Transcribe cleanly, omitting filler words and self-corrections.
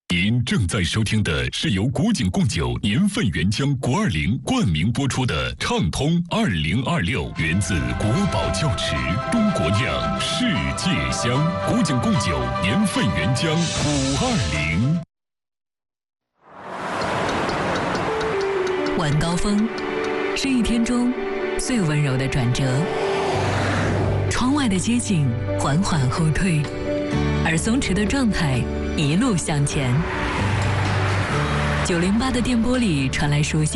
您正在收听的是由古井贡酒年份原浆国20冠名播出的畅通2026，源自国宝窖池，中国酿，世界香。古井贡酒年份原浆520。 晚高峰是一天中最温柔的转折，窗外的街景缓缓后退，而松弛的状态一路向前。908的电波里传来熟悉